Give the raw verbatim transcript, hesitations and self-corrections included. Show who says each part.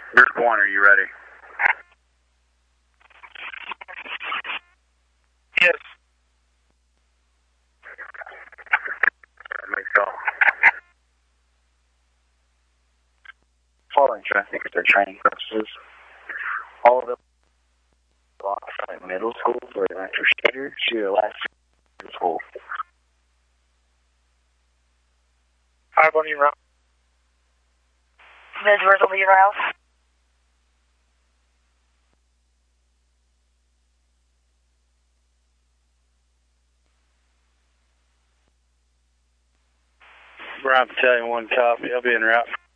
Speaker 1: Group one, are you ready?
Speaker 2: Yes.
Speaker 1: Let me go.
Speaker 3: Following traffic for training purposes. All of the blocks at middle school for electric shooter, shooter last school.
Speaker 2: Five on your route.
Speaker 4: Miz, where's over your house?
Speaker 2: Brown Battalion one copy. I'll be en route.